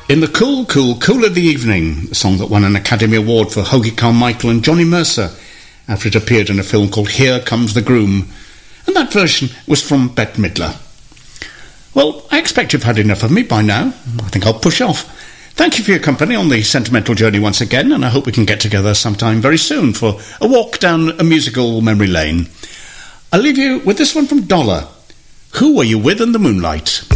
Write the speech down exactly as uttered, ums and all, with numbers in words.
In the Cool, Cool, Cool of the Evening, a song that won an Academy Award for Hoagy Carmichael and Johnny Mercer after it appeared in a film called Here Comes the Groom, and that version was from Bette Midler. Well, I expect you've had enough of me by now. I think I'll push off. Thank you for your company on the sentimental journey once again, and I hope we can get together sometime very soon for a walk down a musical memory lane. I'll leave you with this one from Dollar. Who Were You With in the Moonlight?